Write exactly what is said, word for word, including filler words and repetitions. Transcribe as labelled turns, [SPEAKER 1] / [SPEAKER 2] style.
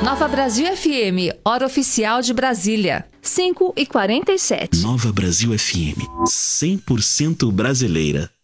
[SPEAKER 1] Nova Brasil F M, hora oficial de Brasília, cinco e quarenta e sete.
[SPEAKER 2] Nova Brasil F M, cem por cento brasileira.